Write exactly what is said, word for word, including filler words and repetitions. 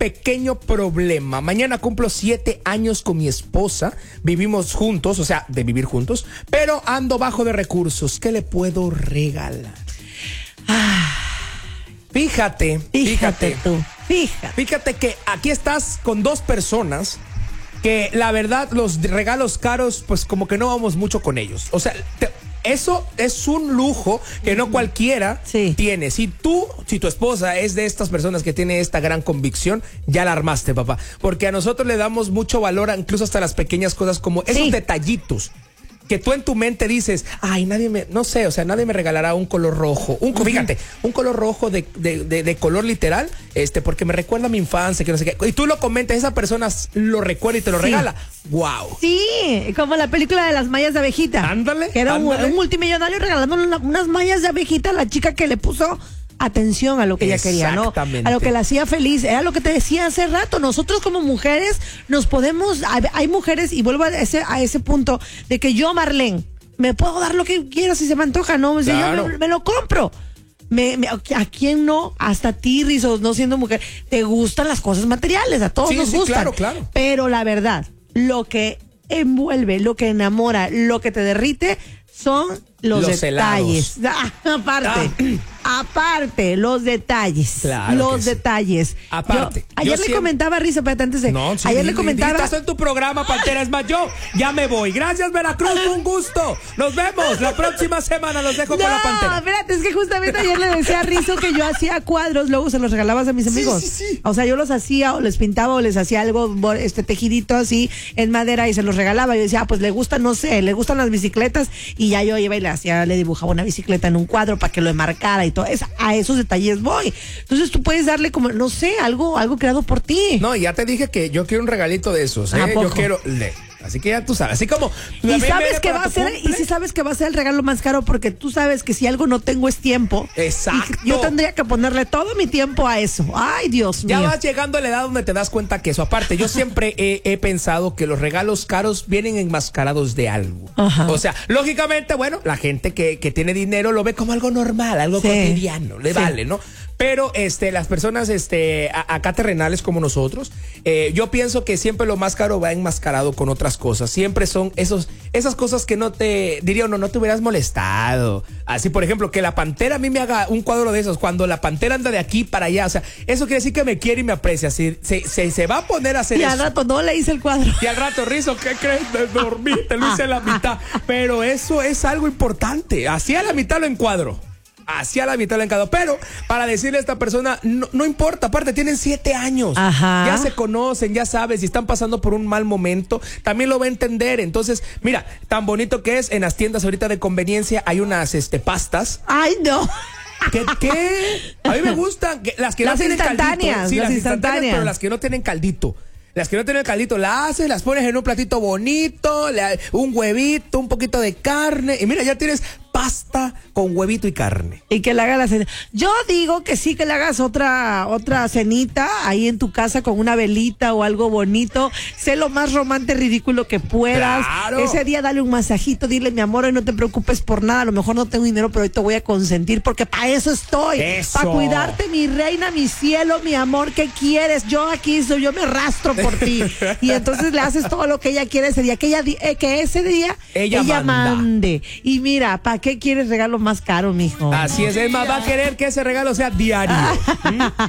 pequeño problema. Mañana cumplo siete años con mi esposa. Vivimos juntos, o sea, de vivir juntos, pero ando bajo de recursos. ¿Qué le puedo regalar? Ah, fíjate, fíjate, fíjate tú, fíjate. Fíjate que aquí estás con dos personas que la verdad los regalos caros, pues como que no vamos mucho con ellos. O sea, te, eso es un lujo que no cualquiera sí. tiene. Si tú, si tu esposa es de estas personas que tiene esta gran convicción, ya la armaste, papá. Porque a nosotros le damos mucho valor, incluso hasta las pequeñas cosas como esos sí. detallitos. Que tú en tu mente dices, ay, nadie me, no sé, o sea, nadie me regalará un color rojo. Un, uh-huh. Fíjate, un color rojo de, de, de, de color literal, este, porque me recuerda a mi infancia, que no sé qué. Y tú lo comentas, esa persona lo recuerda y te lo sí. regala. ¡Wow! Sí, como la película de las mallas de abejita. Ándale. Que era ándale. Un, un multimillonario regalando una, unas mallas de abejita a la chica que le puso atención a lo que ella quería, ¿no? A lo que la hacía feliz. Era lo que te decía hace rato. Nosotros como mujeres nos podemos, hay, hay mujeres, y vuelvo a ese, a ese punto, de que yo, Marlene, me puedo dar lo que quiero si se me antoja, ¿no? O sea, claro. yo me, me lo compro. Me, me, ¿A quién no? Hasta a ti, Rizos, no siendo mujer, te gustan las cosas materiales, a todos sí, nos sí, gustan. Claro, claro. Pero la verdad, lo que envuelve, lo que enamora, lo que te derrite, son los, los detalles. Ah, aparte, ah. aparte, los detalles. Claro los sí. detalles. Aparte. Yo, ayer yo le siempre... comentaba a Risa, pero antes de. No, sí, ayer di, le comentaba. Di, estás en tu programa, Pantera. Es más, yo ya me voy. Gracias, Veracruz. Un gusto. Nos vemos la próxima semana. Los dejo no, con la Pantera. Espérate, es que justamente ayer le decía a Rizo que yo hacía cuadros, luego se los regalabas a mis amigos. Sí, sí, sí. O sea, yo los hacía, o les pintaba, o les hacía algo, este tejidito así en madera y se los regalaba. Yo decía, ah, pues le gustan, no sé, le gustan las bicicletas. Y ya yo iba y le hacía, le dibujaba una bicicleta en un cuadro para que lo enmarcara y todo. Es, a esos detalles voy. Entonces tú puedes darle como, no sé, algo, algo creado por ti. No, ya te dije que yo quiero un regalito de esos, ¿eh? Yo quiero. Le, así que ya tú sabes. Así como. Y sabes que va a ser, cumple. Y si sabes que va a ser el regalo más caro, porque tú sabes que si algo no tengo es tiempo. Exacto. Yo tendría que ponerle todo mi tiempo a eso. Ay, Dios mío. Ya vas llegando a la edad donde te das cuenta que eso. Aparte, yo siempre he, he pensado que los regalos caros vienen enmascarados de algo. Ajá. O sea, lógicamente, bueno, la gente que, que tiene dinero lo ve como algo normal, algo sí. cotidiano, le sí. vale, ¿no? Pero este, las personas este, a, acá terrenales como nosotros, eh, yo pienso que siempre lo más caro va enmascarado con otras cosas. Siempre son esos, esas cosas que no te, diría uno, no te hubieras molestado. Así, por ejemplo, que la Pantera a mí me haga un cuadro de esos, cuando la Pantera anda de aquí para allá. O sea, eso quiere decir que me quiere y me aprecia. Si, se, se, se va a poner a hacer y eso. Y al rato no le hice el cuadro. Y al rato, Rizo, ¿qué crees? Me dormí, te lo hice a la mitad. Pero eso es algo importante. Así a la mitad lo encuadro. Hacia la mitad del encado, pero para decirle a esta persona, no, no importa, aparte tienen siete años, Ajá. ya se conocen, ya sabes, si están pasando por un mal momento, también lo va a entender. Entonces, mira, tan bonito que es, en las tiendas ahorita de conveniencia hay unas este, pastas. Ay, no. ¿Qué? ¿Qué? A mí me gustan, que, las que las no tienen caldito. Sí, las, las instantáneas, instantáneas, pero las que no tienen caldito. Las que no tienen caldito, las haces, las pones en un platito bonito, le, un huevito, un poquito de carne, y mira, ya tienes pasta con huevito y carne. Y que le haga la cena. Yo digo que sí, que le hagas otra otra cenita ahí en tu casa con una velita o algo bonito. Sé lo más romántico, ridículo que puedas. Claro. Ese día dale un masajito, dile, mi amor, hoy no te preocupes por nada. A lo mejor no tengo dinero, pero hoy te voy a consentir porque para eso estoy. Para cuidarte, mi reina, mi cielo, mi amor. ¿Qué quieres? Yo aquí soy, yo me rastro por ti. Y entonces le haces todo lo que ella quiere ese día. Que, ella, eh, que ese día ella, ella manda. mande. Y mira, ¿para qué quieres regalo más caro, mijo? Así es, es más, va a querer que ese regalo sea diario. ¿Mm?